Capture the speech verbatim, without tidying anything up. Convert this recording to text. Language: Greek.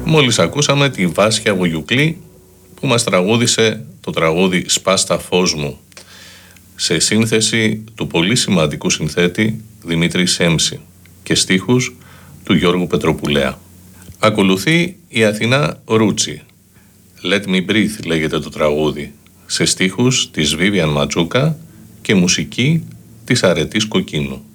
Μόλις ακούσαμε τη Βάσια Βογιουκλή που μας τραγούδισε το τραγούδι «Σπάστα φως μου» σε σύνθεση του πολύ σημαντικού συνθέτη Δημήτρη Σέμψη και στίχους του Γιώργου Πετροπουλέα. Ακολουθεί η Αθηνά Ρούτσι. «Let me breathe» λέγεται το τραγούδι, σε στίχους της Βίβιαν Ματζούκα και μουσική της Αρετής Κοκκίνου.